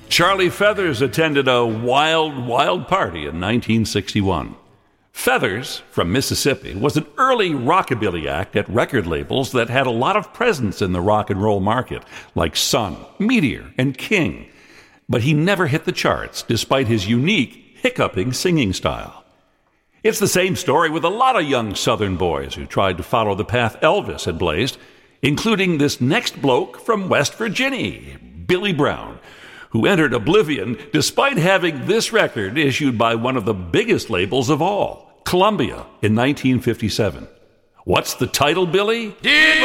Charlie Feathers attended a wild, wild party in 1961. Feathers, from Mississippi, was an early rockabilly act at record labels that had a lot of presence in the rock and roll market, like Sun, Meteor, and King. But he never hit the charts, despite his unique, hiccuping singing style. It's the same story with a lot of young Southern boys who tried to follow the path Elvis had blazed, including this next bloke from West Virginia, Billy Brown, who entered oblivion despite having this record issued by one of the biggest labels of all, Columbia, in 1957. What's the title, Billy? Did